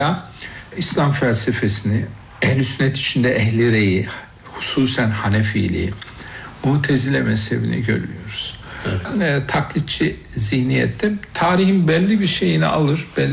İslam felsefesini, ehl-i sünnet içinde ehli reyi, hususen Hanefiliği, Mutezile mezhebini görüyoruz. Evet. Taklitçi zihniyette tarihin belli bir şeyini alır, belli